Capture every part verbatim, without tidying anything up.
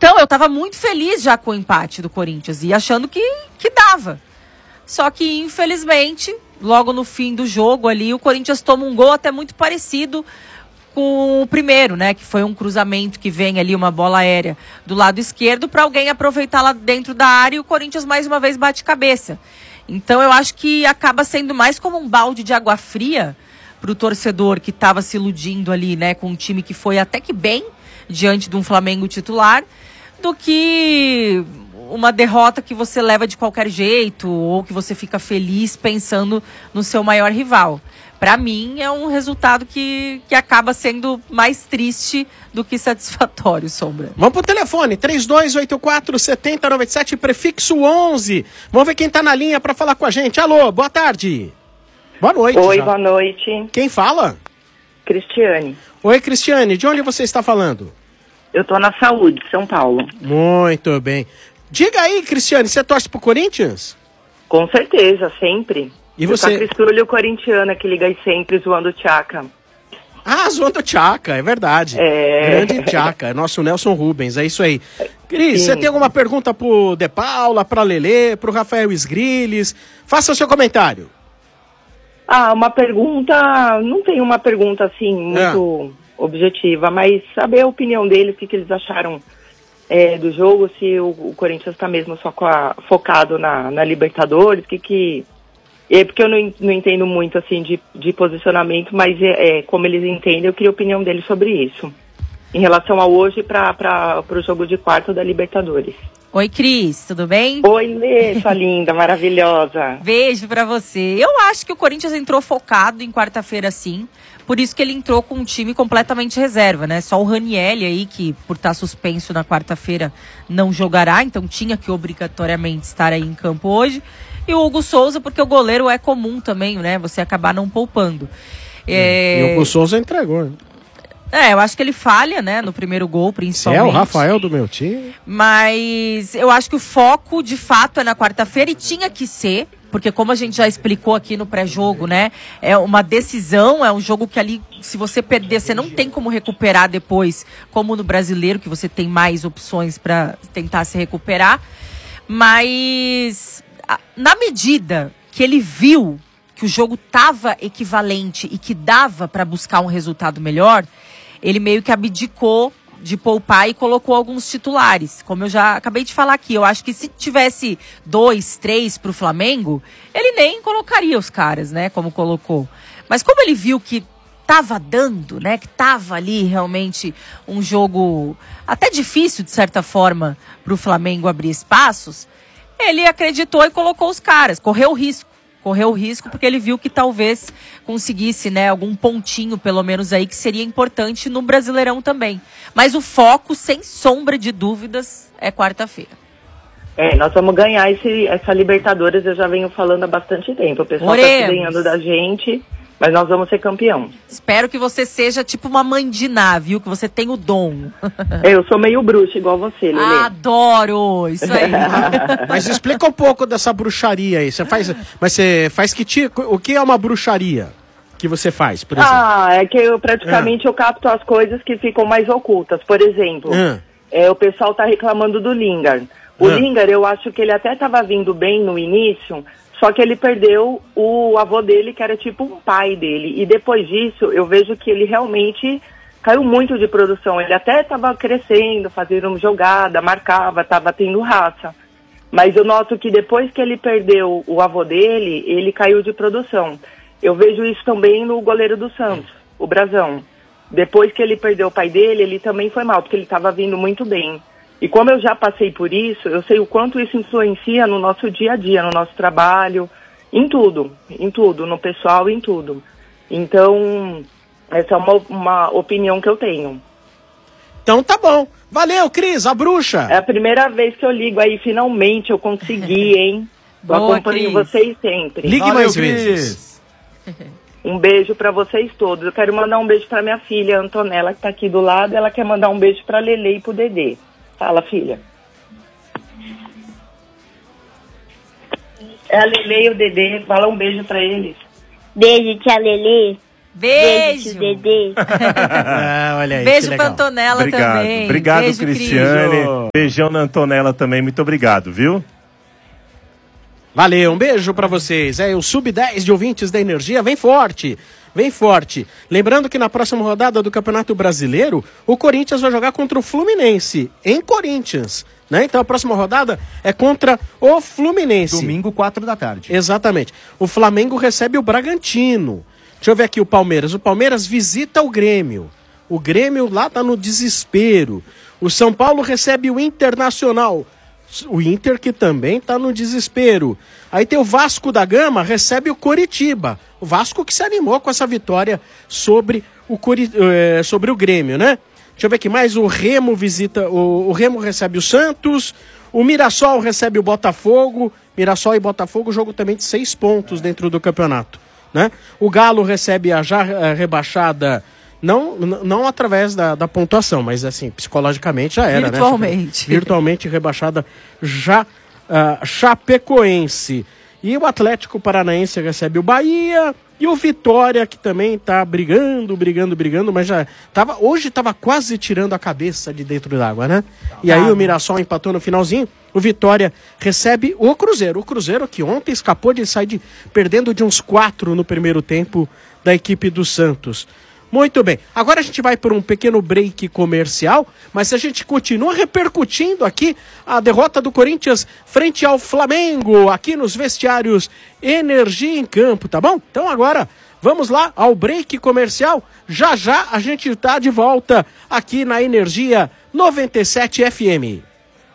Então, eu tava muito feliz já com o empate do Corinthians e achando que, que dava. Só que, infelizmente, logo no fim do jogo ali, o Corinthians toma um gol até muito parecido com o primeiro, né? Que foi um cruzamento que vem ali, uma bola aérea do lado esquerdo para alguém aproveitar lá dentro da área e o Corinthians mais uma vez bate cabeça. Então eu acho que acaba sendo mais como um balde de água fria pro torcedor que estava se iludindo ali, né? Com um time que foi até que bem diante de um Flamengo titular, do que uma derrota que você leva de qualquer jeito ou que você fica feliz pensando no seu maior rival. Para mim, é um resultado que, que acaba sendo mais triste do que satisfatório, Sombra. Vamos pro telefone, três dois oito quatro, sete zero nove sete, prefixo onze. Vamos ver quem tá na linha para falar com a gente. Alô, boa tarde. Boa noite. Oi, já. Boa noite. Quem fala? Cristiane. Oi, Cristiane, de onde você está falando? Eu tô na Saúde, São Paulo. Muito bem. Diga aí, Cristiane, você torce pro Corinthians? Com certeza, sempre. E você? Eu sou a Cristúlio corintiana que liga aí sempre zoando o Tchaka. Ah, zoando o Tchaka, é verdade. É... Grande Tchaka, nosso Nelson Rubens, é isso aí. Cris, você tem alguma pergunta pro De Paula, pra Lelê, pro Rafael Sgrilles? Faça o seu comentário. Ah, uma pergunta... Não tem uma pergunta, assim, muito é. objetiva, mas saber a opinião deles, o que, que eles acharam é, do jogo, se o, o Corinthians tá mesmo só com a, focado na, na Libertadores, o que que... É porque eu não, não entendo muito, assim, de, de posicionamento, mas é, é, como eles entendem, eu queria a opinião deles sobre isso. Em relação a hoje para o jogo de quarto da Libertadores. Oi, Cris, tudo bem? Oi, Lê, sua linda, maravilhosa. Beijo pra você. Eu acho que o Corinthians entrou focado em quarta-feira, sim. Por isso que ele entrou com um time completamente reserva, né? Só o Ranielli aí, que por estar suspenso na quarta-feira, não jogará. Então tinha que obrigatoriamente estar aí em campo hoje. E o Hugo Souza, porque o goleiro é comum também, né? Você acabar não poupando. É... E o Hugo Souza entregou, né? É, eu acho que ele falha, né? No primeiro gol, principalmente. É o Rafael do meu time. Mas eu acho que o foco, de fato, é na quarta-feira e tinha que ser. Porque como a gente já explicou aqui no pré-jogo, né? É uma decisão, é um jogo que ali, se você perder, você não tem como recuperar depois. Como no Brasileiro, que você tem mais opções para tentar se recuperar. Mas... na medida que ele viu que o jogo estava equivalente e que dava para buscar um resultado melhor, ele meio que abdicou de poupar e colocou alguns titulares. Como eu já acabei de falar aqui, eu acho que se tivesse dois, três para o Flamengo, ele nem colocaria os caras, né, como colocou. Mas como ele viu que estava dando, né, que estava ali realmente um jogo até difícil, de certa forma, para o Flamengo abrir espaços, ele acreditou e colocou os caras, correu o risco. Correu o risco porque ele viu que talvez conseguisse, né, algum pontinho, pelo menos aí, que seria importante no Brasileirão também. Mas o foco, sem sombra de dúvidas, é quarta-feira. É, nós vamos ganhar esse, essa Libertadores, eu já venho falando há bastante tempo. O pessoal está se ganhando da gente, mas nós vamos ser campeão. Espero que você seja tipo uma mãe de Ná, viu? Que você tem o dom. Eu sou meio bruxa, igual você, Lelê. Adoro! Isso aí. Mas explica um pouco dessa bruxaria aí. Você faz, mas você faz que tipo? O que é uma bruxaria que você faz, por exemplo? Ah, é que eu praticamente ah. eu capto as coisas que ficam mais ocultas. Por exemplo, ah. é, o pessoal tá reclamando do Lingard. O ah. Lingard, eu acho que ele até estava vindo bem no início, só que ele perdeu o avô dele, que era tipo um pai dele. E depois disso, eu vejo que ele realmente caiu muito de produção. Ele até estava crescendo, fazendo jogada, marcava, estava tendo raça. Mas eu noto que depois que ele perdeu o avô dele, ele caiu de produção. Eu vejo isso também no goleiro do Santos, o Brazão. Depois que ele perdeu o pai dele, ele também foi mal, porque ele estava vindo muito bem. E como eu já passei por isso, eu sei o quanto isso influencia no nosso dia a dia, no nosso trabalho, em tudo, em tudo, no pessoal, em tudo. Então, essa é uma, uma opinião que eu tenho. Então tá bom. Valeu, Cris, a bruxa. É a primeira vez que eu ligo aí, finalmente eu consegui, hein? Eu Boa, acompanho Cris. Vocês sempre. Ligue Valeu, mais vezes. Um beijo pra vocês todos. Eu quero mandar um beijo pra minha filha, Antonella, que tá aqui do lado. Ela quer mandar um beijo pra Lelê e pro Dedê. Fala, filha. É a Lelê e o Dedê. Fala um beijo pra eles. Beijo, tia Lelê. Beijo. Beijo, ah, olha aí, beijo pra Antonella obrigado. também. Obrigado, beijo, Cristiane. Cris. Beijão na Antonella também, muito obrigado, viu? Valeu, um beijo pra vocês. É, o Sub dez de ouvintes da Energia vem forte, vem forte. Lembrando que na próxima rodada do Campeonato Brasileiro, o Corinthians vai jogar contra o Fluminense, em Corinthians, né? Então a próxima rodada é contra o Fluminense. Domingo, quatro da tarde. Exatamente. O Flamengo recebe o Bragantino. Deixa eu ver aqui o Palmeiras. O Palmeiras visita o Grêmio. O Grêmio lá tá no desespero. O São Paulo recebe o Internacional. O Inter que também tá no desespero. Aí tem o Vasco da Gama, recebe o Coritiba. O Vasco que se animou com essa vitória sobre o, Cori... eh, sobre o Grêmio, né? Deixa eu ver aqui mais. O Remo visita... O, o Remo recebe o Santos. O Mirassol recebe o Botafogo. Mirassol e Botafogo, jogo também de seis pontos dentro do campeonato, né? O Galo recebe a já uh, rebaixada, não, não através da, da pontuação, mas assim, psicologicamente já era, virtualmente, né? Virtualmente rebaixada já uh, Chapecoense. E o Atlético Paranaense recebe o Bahia e o Vitória, que também tá brigando, brigando, brigando, mas já tava, hoje estava quase tirando a cabeça de dentro d'água, né? E aí o Mirassol empatou no finalzinho. O Vitória recebe o Cruzeiro. O Cruzeiro que ontem escapou de sair de, perdendo de uns quatro no primeiro tempo da equipe do Santos. Muito bem. Agora a gente vai por um pequeno break comercial, mas a gente continua repercutindo aqui a derrota do Corinthians frente ao Flamengo, aqui nos vestiários Energia em Campo, tá bom? Então agora vamos lá ao break comercial. Já já a gente está de volta aqui na Energia noventa e sete F M.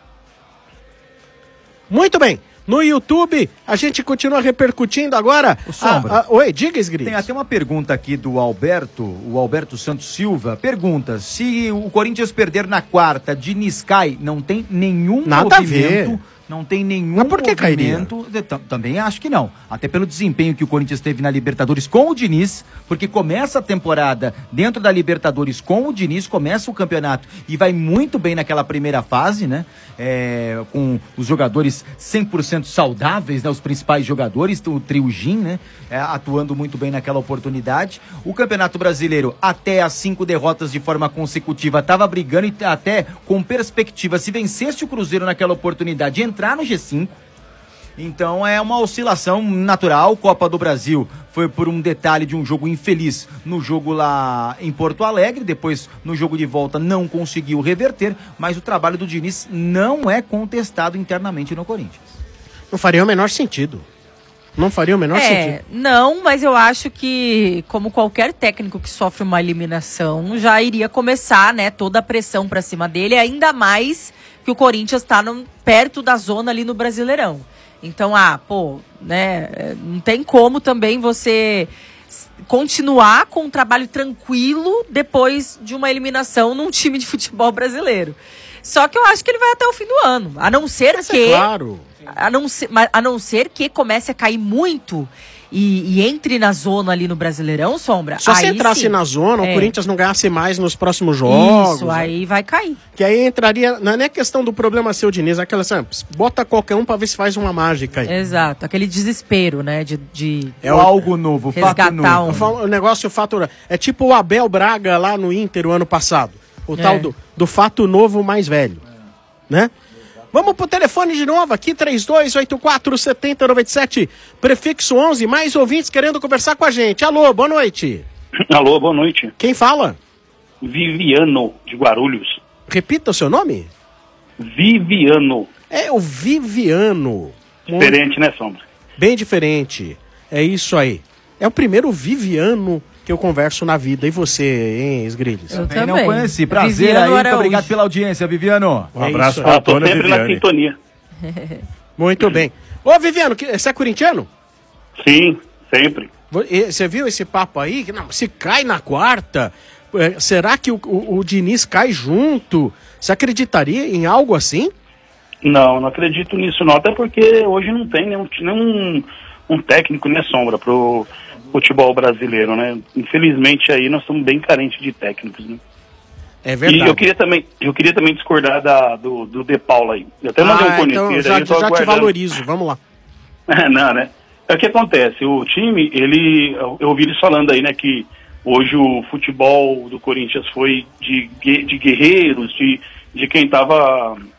Muito bem, no YouTube a gente continua repercutindo agora. O Sombra. A, a, oi, diga, Esgris. Tem até uma pergunta aqui do Alberto, o Alberto Santos Silva, pergunta, se o Corinthians perder na quarta, Diniz cai, não tem nenhum Nada movimento... a ver. Não tem nenhum Mas por que movimento. Também acho que não. Até pelo desempenho que o Corinthians teve na Libertadores com o Diniz, porque começa a temporada dentro da Libertadores com o Diniz, começa o campeonato e vai muito bem naquela primeira fase, né? É, com os jogadores cem por cento saudáveis, né? Os principais jogadores, o trio Gin, né? É, atuando muito bem naquela oportunidade. O Campeonato Brasileiro, até as cinco derrotas de forma consecutiva, estava brigando e até com perspectiva, se vencesse o Cruzeiro naquela oportunidade, entrar no G cinco. Então é uma oscilação natural. Copa do Brasil foi por um detalhe de um jogo infeliz no jogo lá em Porto Alegre, depois no jogo de volta não conseguiu reverter, mas o trabalho do Diniz não é contestado internamente no Corinthians. Não faria o menor sentido. Não faria o menor é, sentido. Não, mas eu acho que, como qualquer técnico que sofre uma eliminação, já iria começar, né, toda a pressão pra cima dele, ainda mais que o Corinthians tá no, perto da zona ali no Brasileirão. Então, ah, pô, né, não tem como também você continuar com um trabalho tranquilo depois de uma eliminação num time de futebol brasileiro. Só que eu acho que ele vai até o fim do ano, a não ser Mas que... É claro. A não, ser, a não ser que comece a cair muito e, e entre na zona ali no Brasileirão, Sombra. Só aí se entrasse sim. na zona, é. o Corinthians não ganhasse mais nos próximos jogos. Isso, aí vai cair. Que aí entraria, não é nem questão do problema ser o Diniz, é aquela assim, bota qualquer um pra ver se faz uma mágica aí. Exato, aquele desespero, né, de... de é o, algo novo, fato novo. Um... O negócio, o fato, é tipo o Abel Braga lá no Inter o ano passado. O é. tal do, do fato novo mais velho, né? Vamos pro telefone de novo aqui, três dois oito quatro, sete zero nove sete, prefixo onze, mais ouvintes querendo conversar com a gente. Alô, boa noite. Alô, boa noite. Quem fala? Viviano, de Guarulhos. Repita o seu nome? Viviano. É o Viviano. Diferente, né, Sombra? Bem diferente. É isso aí. É o primeiro Viviano que eu converso na vida. E você, hein, Esgrilhos? Eu também não conheci. Prazer Viviano aí, muito obrigado pela audiência, Viviano. Um é abraço para a todos. Tô sempre na sintonia. Muito bem. Ô, Viviano, você é corintiano? Sim, sempre. Você viu esse papo aí? Não, se cai na quarta, será que o, o, o Diniz cai junto? Você acreditaria em algo assim? Não, não acredito nisso não. Até porque hoje não tem nenhum, nenhum um técnico, né, Sombra, pro futebol brasileiro, né? Infelizmente aí nós estamos bem carentes de técnicos, né? É verdade. E eu queria também, eu queria também discordar da, do, do De Paula aí. Eu até mandei ah, um conhecido então já, aí, eu tô já te valorizo, vamos lá. Não, né? É o que acontece, o time, ele, eu, eu ouvi eles falando aí, né, que Hoje o futebol do Corinthians foi de, de guerreiros, de, de quem estava